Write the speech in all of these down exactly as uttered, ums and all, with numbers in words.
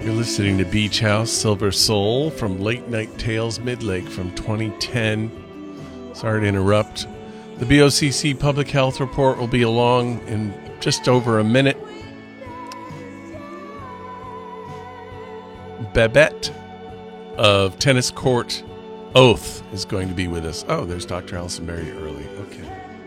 You're listening to Beach House Silver Soul from Late Night Tales Midlake from twenty ten. Sorry to interrupt. The B O C C Public Health Report will be along in just over a minute. Babette of Tennis Court Oath is going to be with us. Oh, there's Doctor Allison Berry early. Okay.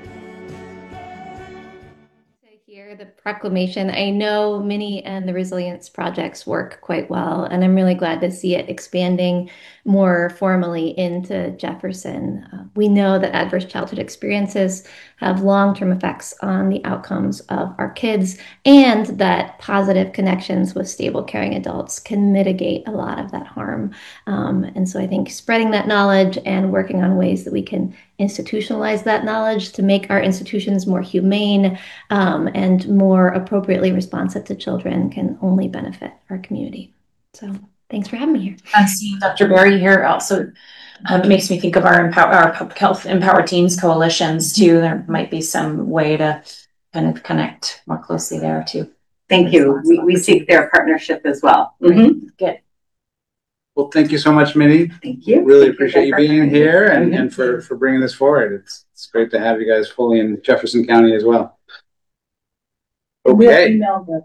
Here, the proclamation. I know Minnie and the Resilience Projects work quite well, and I'm really glad to see it expanding more formally into Jefferson. Uh, we know that adverse childhood experiences have long-term effects on the outcomes of our kids, and that positive connections with stable caring adults can mitigate a lot of that harm. Um, and so I think spreading that knowledge and working on ways that we can institutionalize that knowledge to make our institutions more humane um, and more appropriately responsive to children can only benefit our community. So thanks for having me here. And seeing Doctor Berry here also um, makes me think of our, empower, our public health Empower Teens coalitions too. There might be some way to kind of connect more closely there too. Thank you. We, we seek their partnership as well. Mm-hmm. Good. Well, thank you so much, Minnie. Thank you. Really thank appreciate you, you being here and, and for, for bringing this forward. It's it's great to have you guys fully in Jefferson County as well. Okay. We'll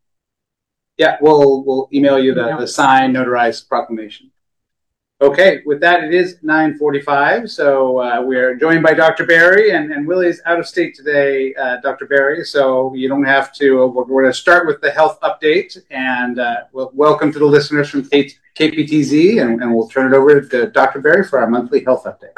yeah, we'll we'll email you the, the signed, notarized proclamation. Okay, with that, it is nine forty-five, so uh, we're joined by Doctor Berry, and, and Willie's out of state today, uh, Doctor Berry, so you don't have to, we're going to start with the health update, and uh, well, welcome to the listeners from K P T Z, and, and we'll turn it over to Doctor Berry for our monthly health update.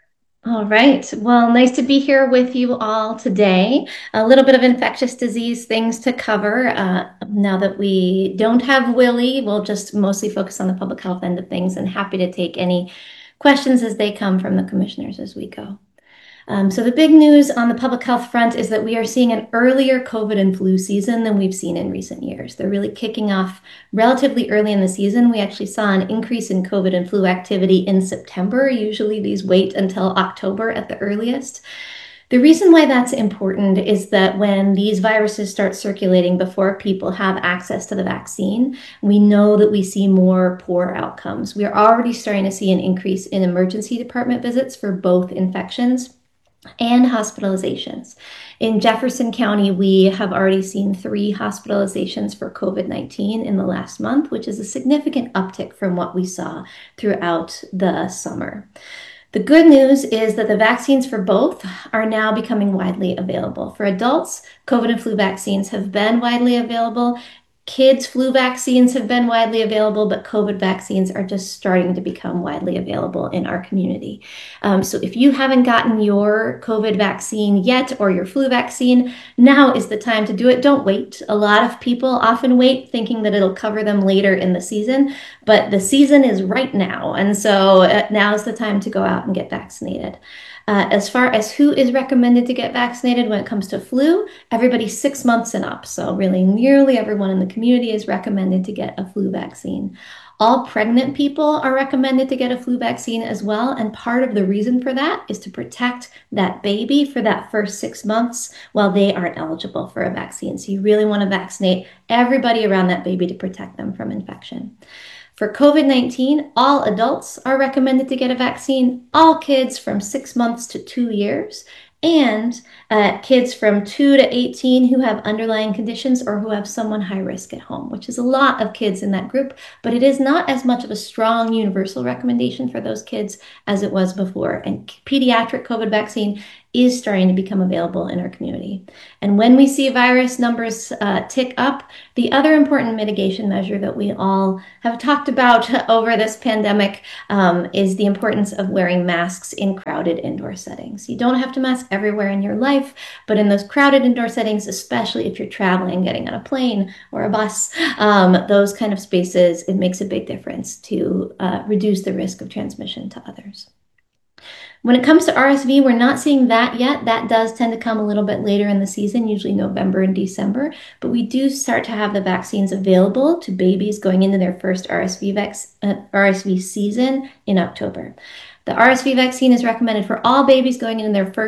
All right. Well, nice to be here with you all today. A little bit of infectious disease things to cover. Uh, now that we don't have Willie, we'll just mostly focus on the public health end of things, and happy to take any questions as they come from the commissioners as we go. Um, so the big news on the public health front is that we are seeing an earlier COVID and flu season than we've seen in recent years. They're really kicking off relatively early in the season. We actually saw an increase in COVID and flu activity in September. Usually these wait until October at the earliest. The reason why that's important is that when these viruses start circulating before people have access to the vaccine, we know that we see more poor outcomes. We are already starting to see an increase in emergency department visits for both infections and hospitalizations. In Jefferson County, we have already seen three hospitalizations for COVID nineteen in the last month, which is a significant uptick from what we saw throughout the summer. The good news is that the vaccines for both are now becoming widely available. For adults, COVID and flu vaccines have been widely available. Kids' flu vaccines have been widely available, but COVID vaccines are just starting to become widely available in our community. Um, so if you haven't gotten your COVID vaccine yet or your flu vaccine, now is the time to do it. Don't wait. A lot of people often wait thinking that it'll cover them later in the season, but the season is right now. And so uh, now is the time to go out and get vaccinated. Uh, as far as who is recommended to get vaccinated when it comes to flu, everybody six months and up. So really nearly everyone in the community is recommended to get a flu vaccine. All pregnant people are recommended to get a flu vaccine as well. And part of the reason for that is to protect that baby for that first six months while they aren't eligible for a vaccine. So you really want to vaccinate everybody around that baby to protect them from infection. For COVID nineteen, all adults are recommended to get a vaccine, all kids from six months to two years, and uh, kids from two to eighteen who have underlying conditions or who have someone high risk at home, which is a lot of kids in that group, but it is not as much of a strong universal recommendation for those kids as it was before. And pediatric COVID vaccine is starting to become available in our community. And when we see virus numbers uh, tick up, the other important mitigation measure that we all have talked about over this pandemic um, is the importance of wearing masks in crowded indoor settings. You don't have to mask everywhere in your life, but in those crowded indoor settings, especially if you're traveling, getting on a plane or a bus, um, those kind of spaces, it makes a big difference to uh, reduce the risk of transmission to others. When it comes to R S V, we're not seeing that yet. That does tend to come a little bit later in the season, usually November and December, but we do start to have the vaccines available to babies going into their first R S V, vac- uh, R S V season in October. The R S V vaccine is recommended for all babies going into their first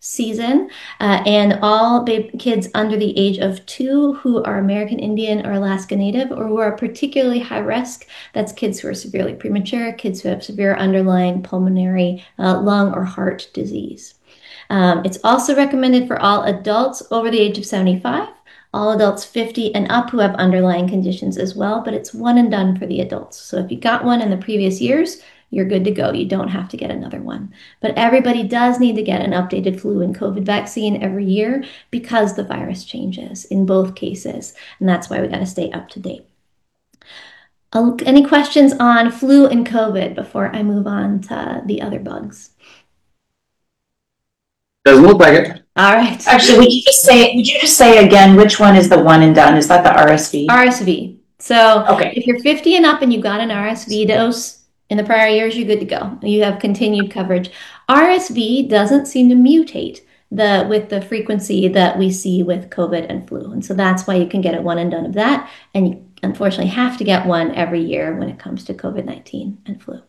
season, uh, and all baby kids under the age of two who are American Indian or Alaska Native or who are particularly high risk. That's kids who are severely premature, kids who have severe underlying pulmonary, uh, lung, or heart disease. Um, it's also recommended for all adults over the age of seventy-five, all adults fifty and up who have underlying conditions as well, but it's one and done for the adults. So if you got one in the previous years, you're good to go. You don't have to get another one. But everybody does need to get an updated flu and COVID vaccine every year because the virus changes in both cases. And that's why we got to stay up to date. Uh, any questions on flu and COVID before I move on to the other bugs? Doesn't look like it. All right. Actually, would you just say, would you just say again, which one is the one and done? Is that the R S V? R S V. So Okay. if you're fifty and up and you got an R S V dose in the prior years, you're good to go. You have continued coverage. R S V doesn't seem to mutate the with the frequency that we see with COVID and flu. And so that's why you can get a one and done of that. And you unfortunately have to get one every year when it comes to COVID nineteen and flu.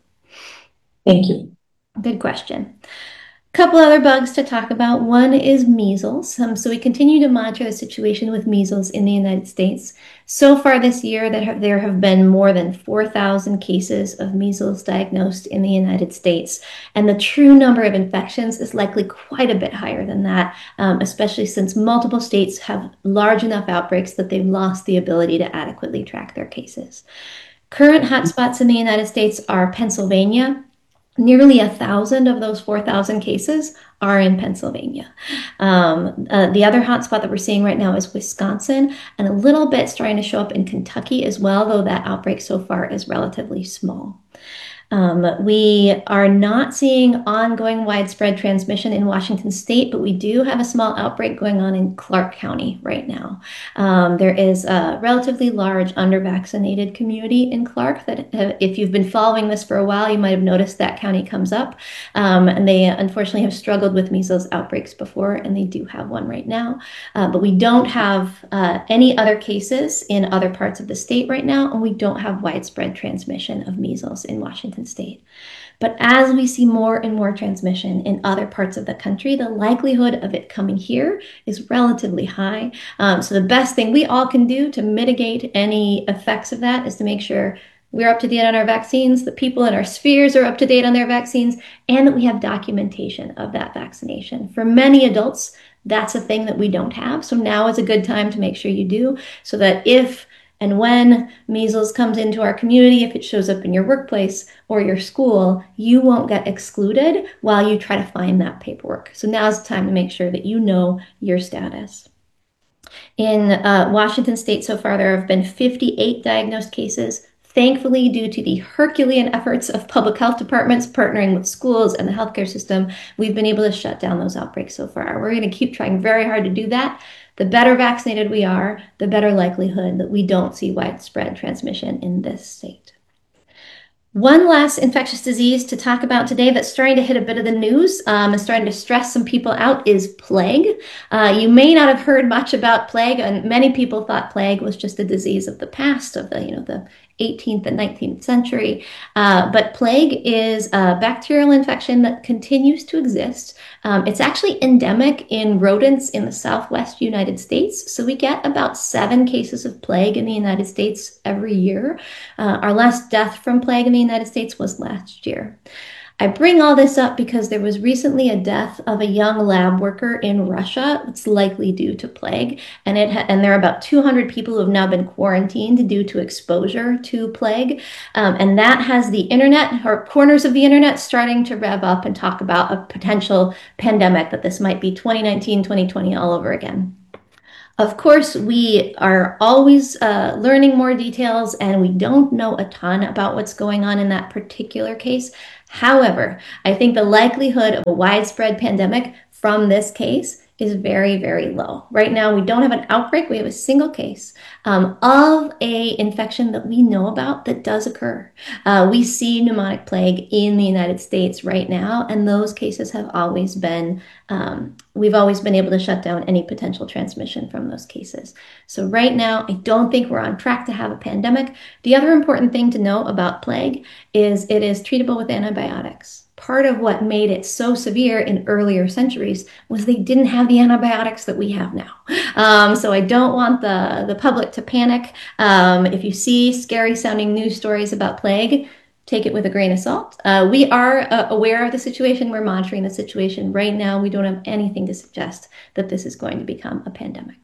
Thank you. Good question. Couple other bugs to talk about. One is measles. Um, so we continue to monitor the situation with measles in the United States. So far this year, that have, there have been more than four thousand cases of measles diagnosed in the United States. And the true number of infections is likely quite a bit higher than that, um, especially since multiple states have large enough outbreaks that they've lost the ability to adequately track their cases. Current hotspots in the United States are Pennsylvania. Nearly a thousand of those four thousand cases are in Pennsylvania. Um, uh, the other hotspot that we're seeing right now is Wisconsin, and a little bit starting to show up in Kentucky as well, though that outbreak so far is relatively small. Um, we are not seeing ongoing widespread transmission in Washington State, but we do have a small outbreak going on in Clark County right now. Um, there is a relatively large under-vaccinated community in Clark that, uh, if you've been following this for a while, you might have noticed that county comes up. Um, and they unfortunately have struggled with measles outbreaks before, and they do have one right now. Uh, but we don't have uh, any other cases in other parts of the state right now, and we don't have widespread transmission of measles in Washington State. But as we see more and more transmission in other parts of the country, the likelihood of it coming here is relatively high. Um, so the best thing we all can do to mitigate any effects of that is to make sure we're up to date on our vaccines, the people in our spheres are up to date on their vaccines, and that we have documentation of that vaccination. For many adults, that's a thing that we don't have. So now is a good time to make sure you do, so that if and when measles comes into our community, if it shows up in your workplace or your school, you won't get excluded while you try to find that paperwork. So now's the time to make sure that you know your status. In uh, Washington State so far, there have been fifty-eight diagnosed cases. Thankfully, due to the Herculean efforts of public health departments partnering with schools and the healthcare system, we've been able to shut down those outbreaks so far. We're going to keep trying very hard to do that. The better vaccinated we are, the better likelihood that we don't see widespread transmission in this state. One last infectious disease to talk about today that's starting to hit a bit of the news um, and starting to stress some people out is plague. Uh, you may not have heard much about plague, and many people thought plague was just a disease of the past, of the, you know, the eighteenth and nineteenth century. Uh, but plague is a bacterial infection that continues to exist. Um, it's actually endemic in rodents in the Southwest United States. So we get about seven cases of plague in the United States every year. Uh, our last death from plague in the United States was last year. I bring all this up because there was recently a death of a young lab worker in Russia. It's likely due to plague, and it ha- and there are about two hundred people who have now been quarantined due to exposure to plague. Um, and that has the internet, or corners of the internet, starting to rev up and talk about a potential pandemic, that this might be twenty nineteen, twenty twenty all over again. Of course, we are always uh, learning more details, and we don't know a ton about what's going on in that particular case. However, I think the likelihood of a widespread pandemic from this case is very, very low. Right now, we don't have an outbreak. We have a single case um, of a infection that we know about that does occur. Uh, we see pneumonic plague in the United States right now, and those cases have always been, um, we've always been able to shut down any potential transmission from those cases. So right now, I don't think we're on track to have a pandemic. The other important thing to know about plague is it is treatable with antibiotics. Part of what made it so severe in earlier centuries was they didn't have the antibiotics that we have now. Um, so I don't want the, the public to panic. Um, if you see scary sounding news stories about plague, take it with a grain of salt. Uh, we are uh, aware of the situation. We're monitoring the situation. Right now, we don't have anything to suggest that this is going to become a pandemic.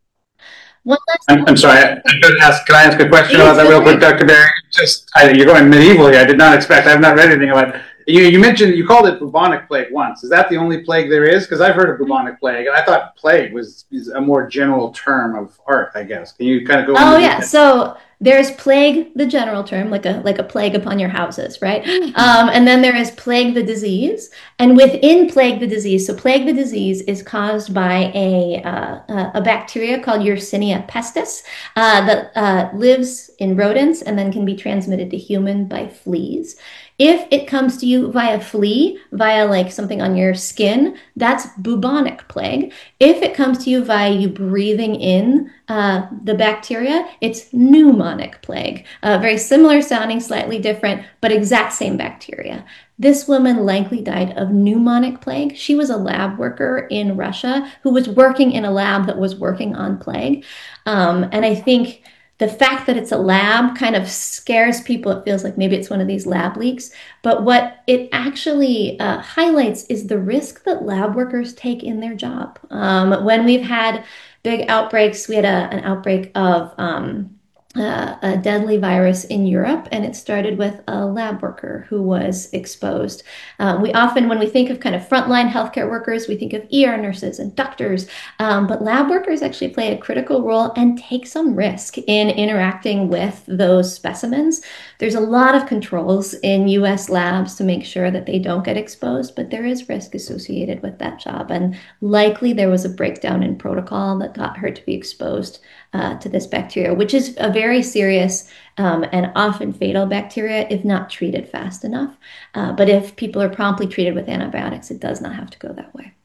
One last I'm, I'm sorry, I, I could ask, can I ask a question about that real quick, Doctor Berry? Just, I, you're going medieval here. I did not expect, I have not read anything about it. You, you mentioned, you called it bubonic plague once. Is that the only plague there is? Because I've heard of bubonic plague, and I thought plague was is a more general term of art, I guess. Can you kind of go Oh, into yeah. that? So there's plague, the general term, like a like a plague upon your houses, right? Um, and then there is plague the disease. And within plague the disease, so plague the disease is caused by a uh, a bacteria called Yersinia pestis uh, that uh, lives in rodents and then can be transmitted to human by fleas. If it comes to you via flea, via like something on your skin, that's bubonic plague. If it comes to you via you breathing in uh, the bacteria, it's pneumonic plague. Uh, very similar sounding, slightly different, but exact same bacteria. This woman likely died of pneumonic plague. She was a lab worker in Russia who was working in a lab that was working on plague. Um, and I think the fact that it's a lab kind of scares people. It feels like maybe it's one of these lab leaks. But what it actually uh, highlights is the risk that lab workers take in their job. Um, when we've had big outbreaks, we had a, an outbreak of um, uh, a deadly virus in Europe, and it started with a lab worker who was exposed. Um, we often, when we think of kind of frontline healthcare workers, we think of E R nurses and doctors, um, but lab workers actually play a critical role and take some risk in interacting with those specimens. There's a lot of controls in U S labs to make sure that they don't get exposed, but there is risk associated with that job. And likely there was a breakdown in protocol that got her to be exposed uh, to this bacteria, which is a very serious um, and often fatal bacteria if not treated fast enough. Uh, but if people are promptly treated with antibiotics, it does not have to go that way.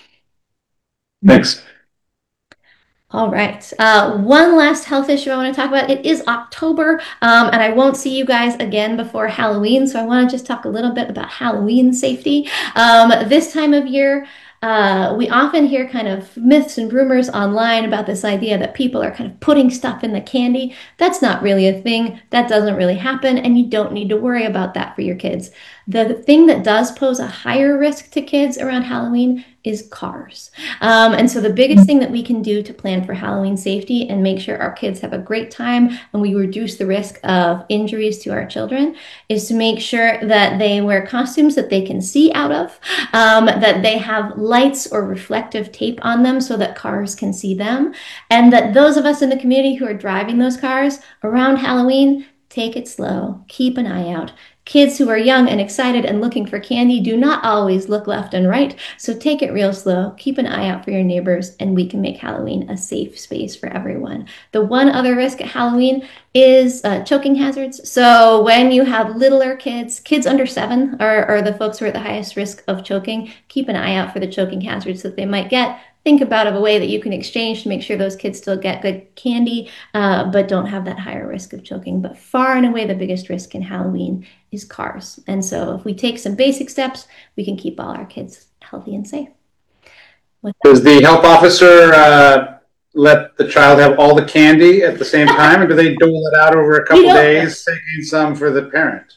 Thanks. All right. Uh, one last health issue I want to talk about. It is October, um, and I won't see you guys again before Halloween, so I want to just talk a little bit about Halloween safety. Um, this time of year, Uh, we often hear kind of myths and rumors online about this idea that people are kind of putting stuff in the candy. That's not really a thing. That doesn't really happen, and you don't need to worry about that for your kids. The thing that does pose a higher risk to kids around Halloween is cars. Um, and so the biggest thing that we can do to plan for Halloween safety and make sure our kids have a great time and we reduce the risk of injuries to our children is to make sure that they wear costumes that they can see out of, um, that they have lights or reflective tape on them so that cars can see them, and that those of us in the community who are driving those cars around Halloween, take it slow, keep an eye out. Kids who are young and excited and looking for candy do not always look left and right, so take it real slow, keep an eye out for your neighbors, and we can make Halloween a safe space for everyone. The one other risk at Halloween is uh, choking hazards. So when you have littler kids, kids under seven are, are the folks who are at the highest risk of choking, keep an eye out for the choking hazards that they might get. Think about of a way that you can exchange to make sure those kids still get good candy, uh, but don't have that higher risk of choking. But far and away, the biggest risk in Halloween is cars. And so if we take some basic steps, we can keep all our kids healthy and safe. Does the health officer uh, let the child have all the candy at the same time, or do they dole it out over a couple days, taking some for the parent?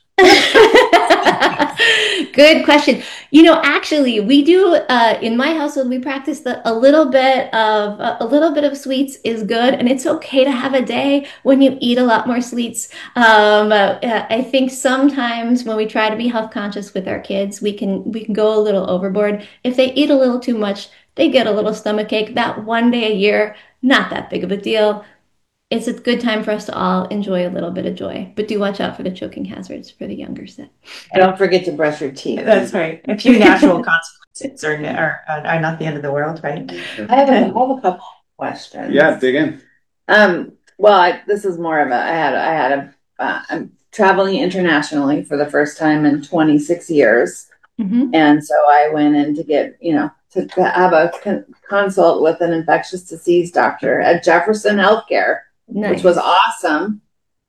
Good question. You know, actually, we do uh, in my household. We practice that a little bit of uh, a little bit of sweets is good, and it's okay to have a day when you eat a lot more sweets. Um, uh, I think sometimes when we try to be health conscious with our kids, we can we can go a little overboard. If they eat a little too much, they get a little stomachache. That one day a year, not that big of a deal. It's a good time for us to all enjoy a little bit of joy, but do watch out for the choking hazards for the younger set. And don't forget to brush your teeth. That's right. A few natural consequences are, are, are not the end of the world, right? I have a, I have a couple questions. Yeah, dig in. Um, well, I, this is more of a, I had, I had a, uh, I'm traveling internationally for the first time in twenty-six years. Mm-hmm. And so I went in to get, you know, to, to have a con- consult with an infectious disease doctor at Jefferson Healthcare. Nice. Which was awesome.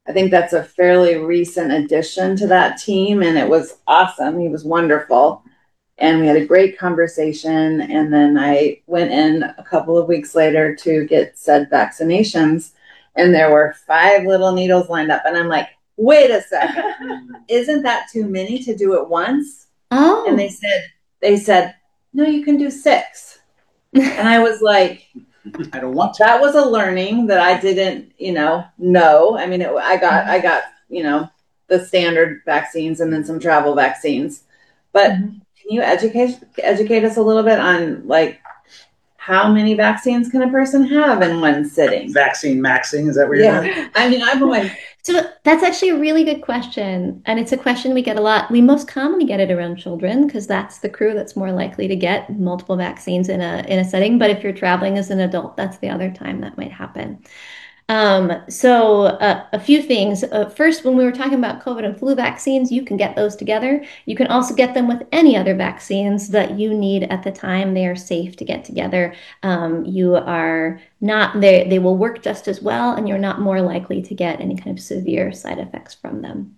I think that's a fairly recent addition to that team, and it was awesome. He was wonderful. And we had a great conversation. And then I went in a couple of weeks later to get said vaccinations, and there were five little needles lined up. And I'm like, wait a second, isn't that too many to do at once? Oh. And they said, they said, no, you can do six. And I was like, I don't want to. that was a learning that I didn't, you know, know. I mean, it, I got, I got, you know, the standard vaccines and then some travel vaccines. But Mhm. can you educate educate us a little bit on like how many vaccines can a person have in one sitting? Vaccine maxing, is that what you're doing? Yeah, I mean, I'm like, So that's actually a really good question. And it's a question we get a lot. We most commonly get it around children because that's the crew that's more likely to get multiple vaccines in a in a setting. But if you're traveling as an adult, that's the other time that might happen. Um, so uh, a few things. Uh, first, when we were talking about COVID and flu vaccines, you can get those together. You can also get them with any other vaccines that you need at the time. They are safe to get together. Um, you are not, they, they will work just as well, and you're not more likely to get any kind of severe side effects from them.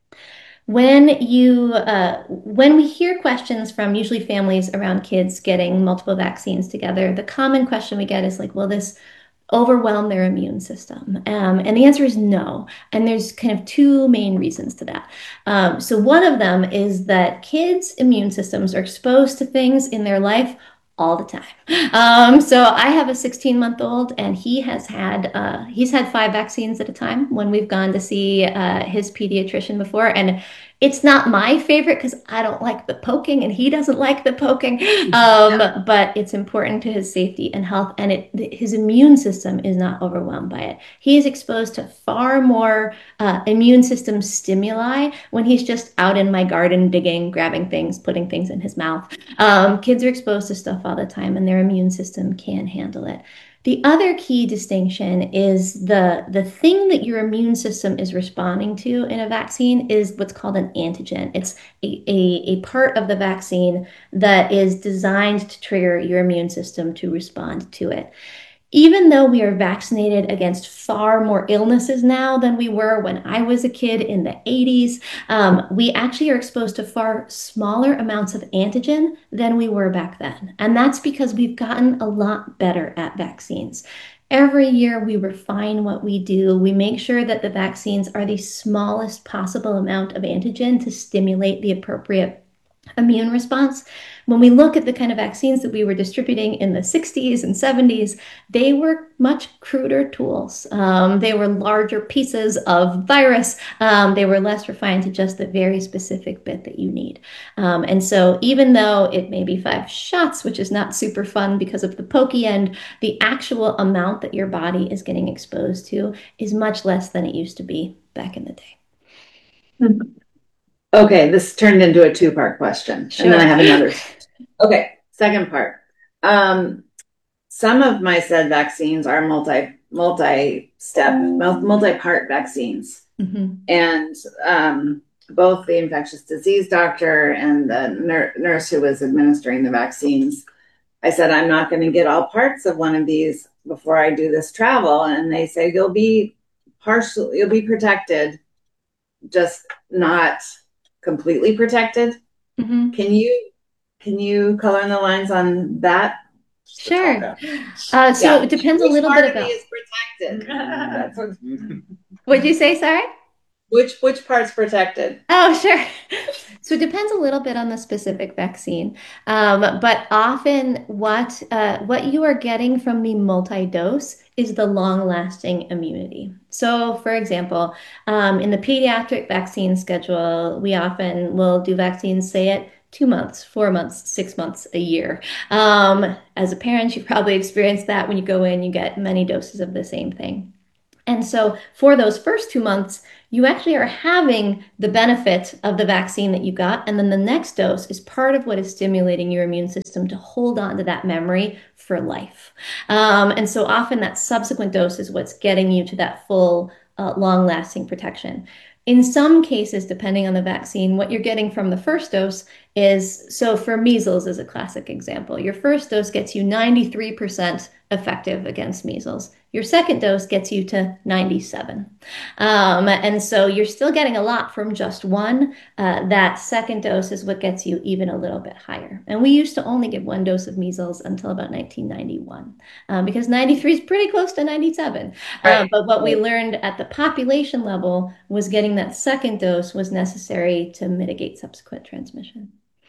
When you, uh, when we hear questions from usually families around kids getting multiple vaccines together, the common question we get is like, will this overwhelm their immune system? Um, and the answer is no. And there's kind of two main reasons to that. Um, so one of them is that kids' immune systems are exposed to things in their life all the time. Um, so I have a sixteen month old, and he has had uh, he's had five vaccines at a time when we've gone to see uh, his pediatrician before. And it's not my favorite because I don't like the poking and he doesn't like the poking, um, yeah. But it's important to his safety and health, and it, his immune system is not overwhelmed by it. He is exposed to far more uh, immune system stimuli when he's just out in my garden digging, grabbing things, putting things in his mouth. Um, kids are exposed to stuff all the time, and their immune system can handle it. The other key distinction is the, the thing that your immune system is responding to in a vaccine is what's called an antigen. It's a, a, a part of the vaccine that is designed to trigger your immune system to respond to it. Even though we are vaccinated against far more illnesses now than we were when I was a kid in the eighties, um, we actually are exposed to far smaller amounts of antigen than we were back then. And that's because we've gotten a lot better at vaccines. Every year we refine what we do. We make sure that the vaccines are the smallest possible amount of antigen to stimulate the appropriate immune response. When we look at the kind of vaccines that we were distributing in the sixties and seventies, they were much cruder tools. Um, they were larger pieces of virus. Um, they were less refined to just the very specific bit that you need. Um, and so even though it may be five shots, which is not super fun because of the pokey end, the actual amount that your body is getting exposed to is much less than it used to be back in the day. Mm-hmm. Okay, this turned into a two-part question, sure. And then I have another. Okay, second part. Um, some of my said vaccines are multi, multi-step, multi-part vaccines. Mm-hmm. And um, both the infectious disease doctor and the ner- nurse who was administering the vaccines, I said, I'm not going to get all parts of one of these before I do this travel. And they say, you'll be partially, you'll be protected, just not completely protected. Mm-hmm. Can you can you color in the lines on that? Sure. Uh, so yeah. It depends Which a little part bit of about. Me is protected. That's what... What'd you say? Sorry. Which which part's protected? Oh, sure. So it depends a little bit on the specific vaccine, um, but often what uh, what you are getting from the multi-dose is the long-lasting immunity. So, for example, um, in the pediatric vaccine schedule, we often will do vaccines, say at two months, four months, six months, a year. Um, as a parent, you probably experienced that when you go in, you get many doses of the same thing. And so for those first two months, you actually are having the benefit of the vaccine that you got. And then the next dose is part of what is stimulating your immune system to hold on to that memory for life. Um, and so often that subsequent dose is what's getting you to that full, uh, long-lasting protection. In some cases, depending on the vaccine, what you're getting from the first dose is, so for measles is a classic example. Your first dose gets you ninety-three percent effective against measles. Your second dose gets you to ninety-seven. Um, and so you're still getting a lot from just one. Uh, that second dose is what gets you even a little bit higher. And we used to only give one dose of measles until about nineteen ninety-one, um, because ninety-three is pretty close to ninety-seven. Right. Uh, but what we learned at the population level was getting that second dose was necessary to mitigate subsequent transmission.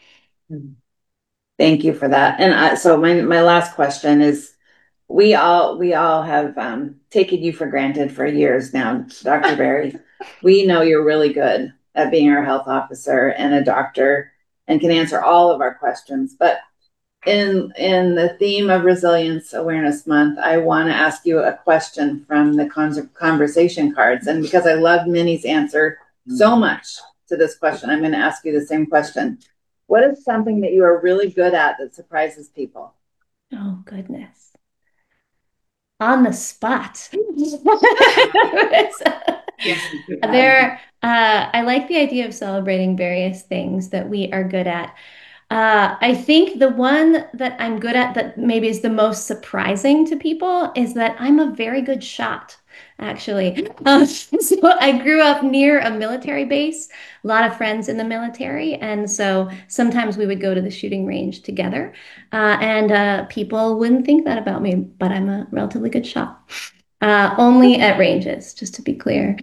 Thank you for that. And I, so my, my last question is, we all we all have um, taken you for granted for years now, Doctor Berry. We know you're really good at being our health officer and a doctor and can answer all of our questions. But in in the theme of Resilience Awareness Month, I want to ask you a question from the con- conversation cards. And because I love Minnie's answer so much to this question, I'm going to ask you the same question. What is something that you are really good at that surprises people? Oh, goodness. On the spot. There, uh, I like the idea of celebrating various things that we are good at. Uh, I think the one that I'm good at that maybe is the most surprising to people is that I'm a very good shot, actually. Um, so I grew up near a military base, a lot of friends in the military, and so sometimes we would go to the shooting range together. Uh, and uh, people wouldn't think that about me, but I'm a relatively good shot. Uh, only at ranges, just to be clear.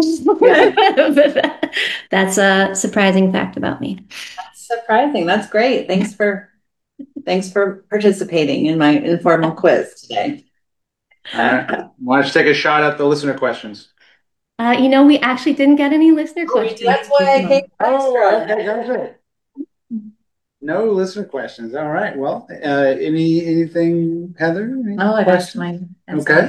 That's a surprising fact about me. Surprising. That's great. Thanks for thanks for participating in my informal quiz today. Uh, why don't you take a shot at the listener questions? Uh, you know, we actually didn't get any listener questions. That's why I came Oh, extra. okay, gotcha. No listener questions. All right. Well, uh, any anything, Heather? Any Oh, I asked questions? mine. Okay.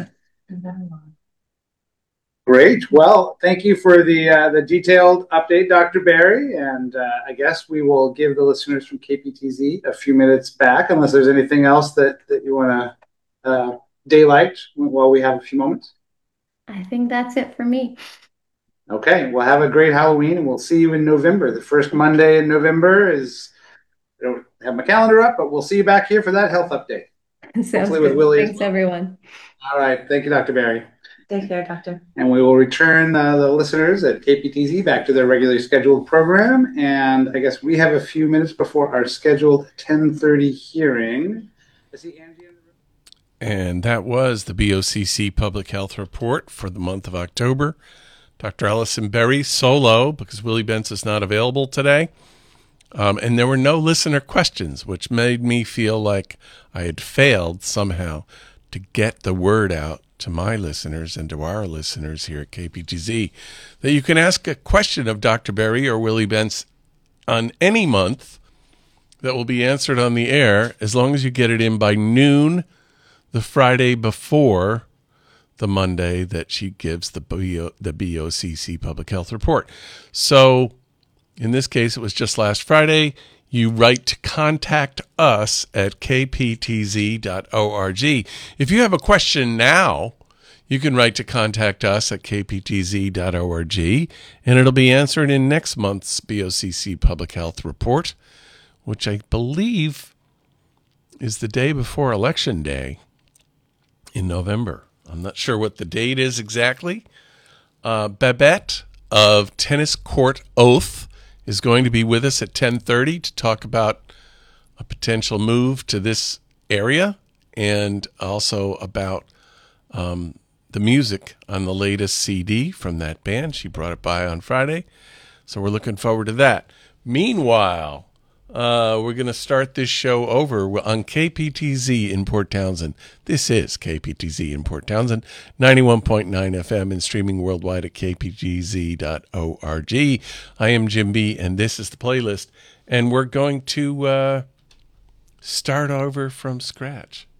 Great. Well, thank you for the uh, the detailed update, Doctor Berry. And uh, I guess we will give the listeners from K P T Z a few minutes back, unless there's anything else that, that you want to uh, daylight while we have a few moments. I think that's it for me. Okay. Well, have a great Halloween, and we'll see you in November. The first Monday in November is, I don't have my calendar up, but we'll see you back here for that health update. Sounds Hopefully good. with Willie as Thanks, well. everyone. All right. Thank you, Doctor Berry. Take care, doctor. And we will return uh, the listeners at K P T Z back to their regularly scheduled program. And I guess we have a few minutes before our scheduled ten thirty hearing. I see Angie in the room. And that was the B O C C Public Health Report for the month of October. Doctor Allison Berry solo, because Willie Benz is not available today. Um, and there were no listener questions, which made me feel like I had failed somehow to get the word out to my listeners and to our listeners here at K P T Z that you can ask a question of Doctor Berry or Willie Benz on any month that will be answered on the air as long as you get it in by noon the Friday before the Monday that she gives the B O, the B O C C Public Health Report. So in this case, it was just last Friday. You write to contact us at k p t z dot org. If you have a question now, you can write to contact us at k p t z dot org, and it'll be answered in next month's B O C C Public Health Report, which I believe is the day before Election Day in November. I'm not sure what the date is exactly. Uh, Babette of Tennis Court Oath is going to be with us at ten thirty to talk about a potential move to this area and also about um, the music on the latest C D from that band. She brought it by on Friday, so we're looking forward to that. Meanwhile, uh, we're going to start this show over on K P T Z in Port Townsend. This is K P T Z in Port Townsend, ninety-one point nine F M and streaming worldwide at k p t z dot org. I am Jim B, and this is the playlist, and we're going to uh, start over from scratch.